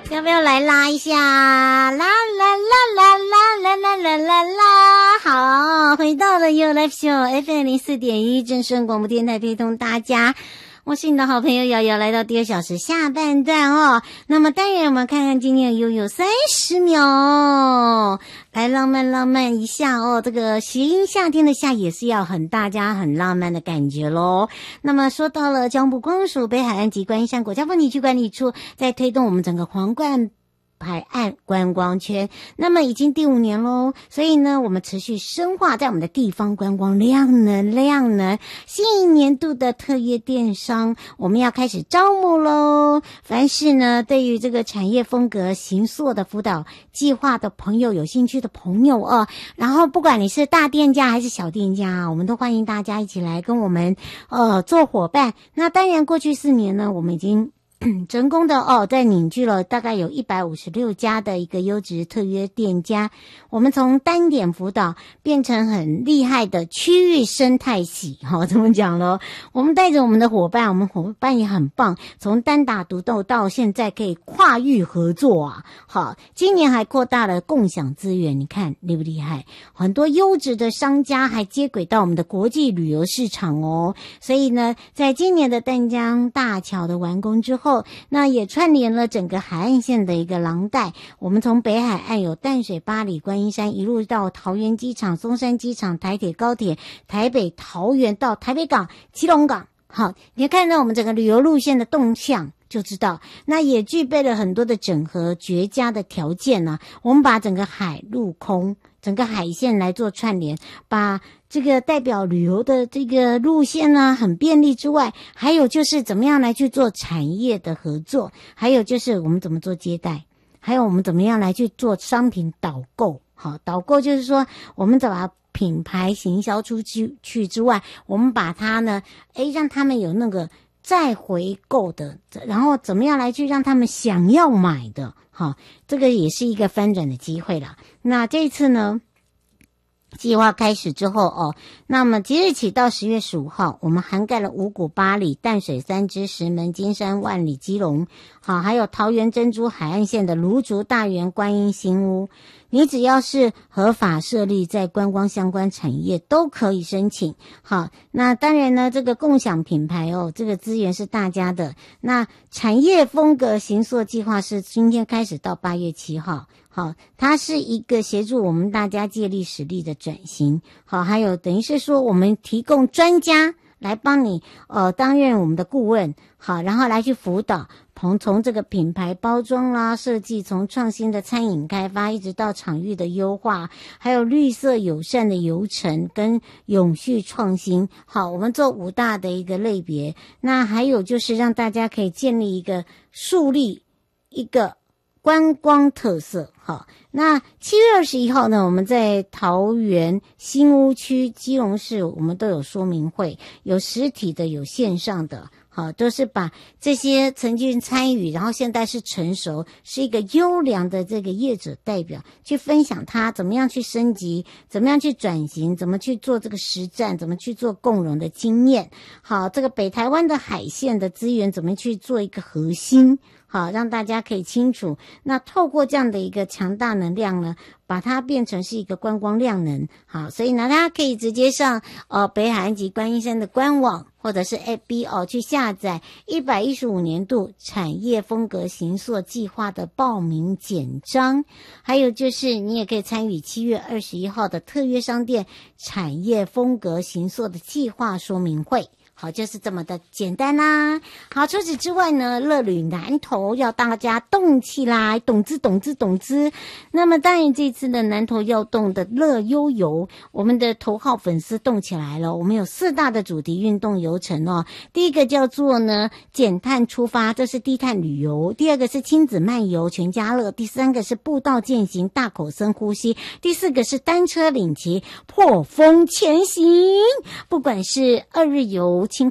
要不要来拉一下？啦啦啦啦啦啦啦啦啦！好，回到了 You Live Show FM04.1 正声广播电台，陪同大家。我是你的好朋友瑶瑶，来到第2小时下半段哦。那么当然我们看看今天的悠悠30秒，来浪漫一下哦。这个谐音夏天的夏也是要大家很浪漫的感觉咯。那么说到了交通部公路署北海岸及观音山国家风景区管理处在推动我们整个皇冠海岸观光圈，那么已经第5年咯，所以呢我们持续深化在我们的地方观光量能新一年度的特约电商我们要开始招募咯。凡是呢对于这个产业风格形塑的辅导计划的朋友，有兴趣的朋友哦，然后不管你是大店家还是小店家，我们都欢迎大家一起来跟我们做伙伴。那当然过去4年呢，我们已经成功的在凝聚了大概有156家的一个优质特约店家，我们从单点辅导变成很厉害的区域生态系，怎么讲咯？我们带着我们的伙伴，我们伙伴也很棒，从单打独斗到现在可以跨域合作啊！好，今年还扩大了共享资源，你看厉不厉害？很多优质的商家还接轨到我们的国际旅游市场哦。所以呢，在今年的淡江大桥的完工之后，那也串联了整个海岸线的一个廊带，我们从北海岸有淡水、八里、观音山，一路到桃园机场、松山机场、台铁、高铁、台北、桃园到台北港、基隆港。好，你看到我们整个旅游路线的动向就知道，那也具备了很多的整合绝佳的条件啊。我们把整个海陆空整个海线来做串联，把这个代表旅游的这个路线呢很便利之外，还有就是怎么样来去做产业的合作，还有就是我们怎么做接待，还有我们怎么样来去做商品导购。好，导购就是说我们怎么品牌行销出去之外，我们把它呢让他们有那个再回购的，然后怎么样来去让他们想要买的。好，这个也是一个翻转的机会啦。那这一次呢计划开始之后那么即日起到10月15号，我们涵盖了五股、八里、淡水、三芝、石门、金山、万里、基隆，好，还有桃园珍珠海岸线的芦竹、大园、观音、新屋。你只要是合法设立在观光相关产业都可以申请。好，那当然呢，这个共享品牌这个资源是大家的。那产业风格形塑计划是今天开始到8月7号。好，它是一个协助我们大家借力使力的转型。好，还有等于是说我们提供专家来帮你担任我们的顾问。好，然后来去辅导从这个品牌包装啦、设计，从创新的餐饮开发一直到场域的优化，还有绿色友善的游程跟永续创新。好，我们做5大的一个类别。那还有就是让大家可以树立一个观光特色。好，那7月21号呢，我们在桃园新屋区、基隆市我们都有说明会，有实体的有线上的。好，都是把这些曾经参与，然后现在是成熟，是一个优良的这个业者代表去分享他怎么样去升级，怎么样去转型，怎么去做这个实战，怎么去做共融的经验。好，这个北台湾的海线的资源怎么去做一个核心，好，让大家可以清楚。那透过这样的一个强大能量呢，把它变成是一个观光量能。好，所以呢，大家可以直接上北海岸及观音山的官网或者是 FB 去下载115年度产业风格形塑计划的报名简章。还有就是你也可以参与7月21号的特约商店产业风格形塑的计划说明会。好，就是这么的简单啦。好，除此之外呢，乐旅南投要大家动起来，动资。那么当然这次的南投要动的乐悠游，我们的头号粉丝动起来了。我们有4大的主题运动游程第一个叫做呢减碳出发，这是低碳旅游；第二个是亲子漫游全家乐；第3个是步道健行大口深呼吸；第4个是单车领骑破风前行。不管是2日游轻